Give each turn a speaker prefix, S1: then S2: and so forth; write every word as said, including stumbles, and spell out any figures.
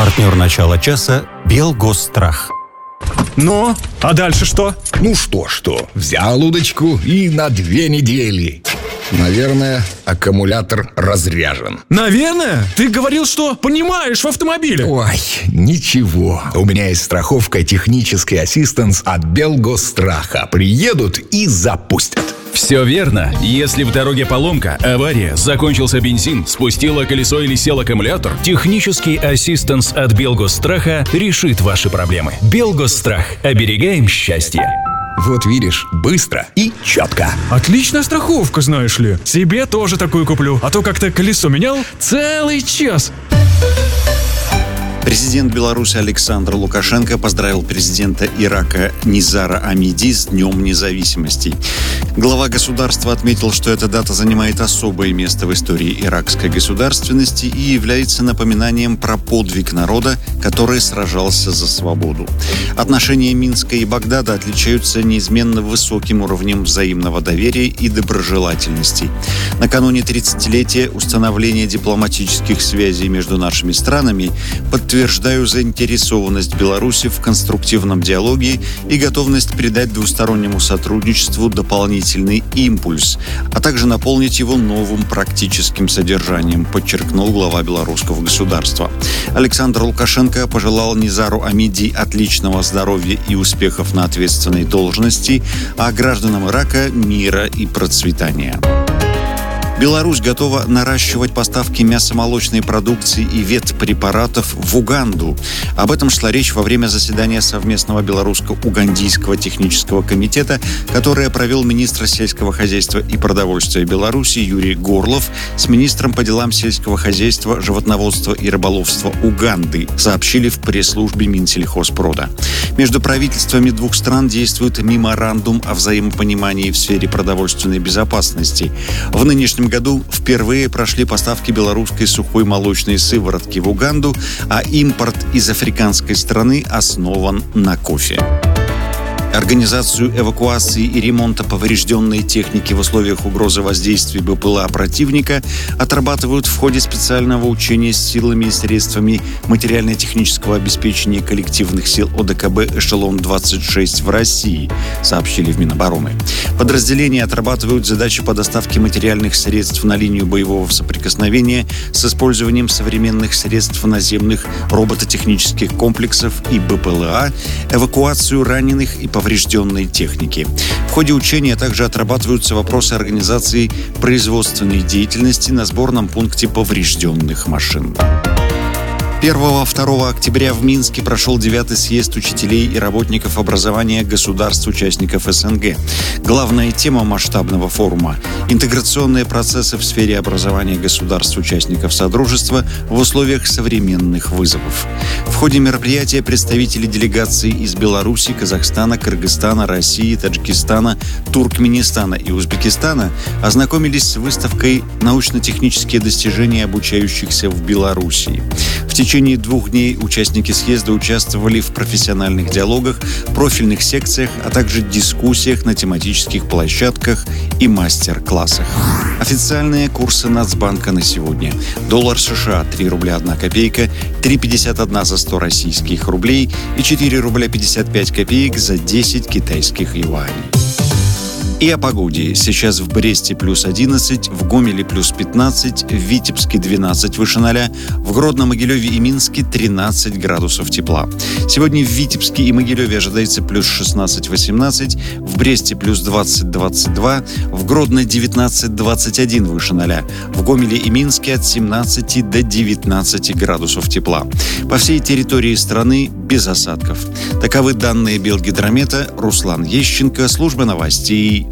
S1: Партнер начала часа «Белгосстрах».
S2: Ну, а дальше что?
S3: Ну что-что, взял удочку и на две недели. Наверное, аккумулятор разряжен.
S2: Наверное? Ты говорил, что понимаешь в автомобиле.
S3: Ой, ничего. У меня есть страховка «Технический ассистанс» от Белгосстраха. Приедут и запустят.
S4: Все верно. Если в дороге поломка, авария, закончился бензин, спустило колесо или сел аккумулятор, технический ассистанс от Белгосстраха решит ваши проблемы. Белгосстрах. Оберегаем счастье.
S3: Вот видишь, быстро и четко.
S2: Отличная страховка, знаешь ли. Себе тоже такую куплю. А то как-то колесо менял целый час.
S5: Президент Беларуси Александр Лукашенко поздравил президента Ирака Низара Амиди с Днем независимости. Глава государства отметил, что эта дата занимает особое место в истории иракской государственности и является напоминанием про подвиг народа, который сражался за свободу. Отношения Минска и Багдада отличаются неизменно высоким уровнем взаимного доверия и доброжелательности. Накануне тридцатилетия установления дипломатических связей между нашими странами подтверждается Утверждаю заинтересованность Беларуси в конструктивном диалоге и готовность придать двустороннему сотрудничеству дополнительный импульс, а также наполнить его новым практическим содержанием, подчеркнул глава белорусского государства. Александр Лукашенко пожелал Низару Амиди отличного здоровья и успехов на ответственной должности, а гражданам Ирака мира и процветания. Беларусь готова наращивать поставки мясомолочной продукции и ветпрепаратов в Уганду. Об этом шла речь во время заседания совместного белорусско-угандийского технического комитета, которое провел министр сельского хозяйства и продовольствия Беларуси Юрий Горлов с министром по делам сельского хозяйства, животноводства и рыболовства Уганды, сообщили в пресс-службе Минсельхозпрода. Между правительствами двух стран действует меморандум о взаимопонимании в сфере продовольственной безопасности. В нынешнем году впервые прошли поставки белорусской сухой молочной сыворотки в Уганду, а импорт из африканской страны основан на кофе. Организацию эвакуации и ремонта поврежденной техники в условиях угрозы воздействия БПЛА противника отрабатывают в ходе специального учения с силами и средствами материально-технического обеспечения коллективных сил ОДКБ «Эшелон-двадцать шесть» в России, сообщили в Минобороны. Подразделения отрабатывают задачи по доставке материальных средств на линию боевого соприкосновения с использованием современных средств наземных робототехнических комплексов и БПЛА, эвакуацию раненых и поврежденной техники. В ходе учения также отрабатываются вопросы организации производственной деятельности на сборном пункте поврежденных машин. первого-второго октября в Минске прошел девятый съезд учителей и работников образования государств-участников СНГ. Главная тема масштабного форума – интеграционные процессы в сфере образования государств-участников Содружества в условиях современных вызовов. В ходе мероприятия представители делегаций из Беларуси, Казахстана, Кыргызстана, России, Таджикистана, Туркменистана и Узбекистана ознакомились с выставкой «Научно-технические достижения обучающихся в Беларуси». В течение двух дней участники съезда участвовали в профессиональных диалогах, профильных секциях, а также дискуссиях на тематических площадках и мастер-классах. Официальные курсы Нацбанка на сегодня. Доллар США три рубля одна копейка, три пятьдесят один за сто российских рублей и четыре рубля пятьдесят пять копеек за десять китайских юаней. И о погоде. Сейчас в Бресте плюс одиннадцать, в Гомеле плюс пятнадцать, в Витебске двенадцать выше ноля, в Гродно, Могилеве и Минске тринадцать градусов тепла. Сегодня в Витебске и Могилеве ожидается плюс шестнадцать-восемнадцать, в Бресте плюс двадцать-двадцать два, в Гродно девятнадцать-двадцать один выше ноля, в Гомеле и Минске от семнадцати до девятнадцати градусов тепла. По всей территории страны без осадков. Таковы данные Белгидромета. Руслан Ещенко, служба новостей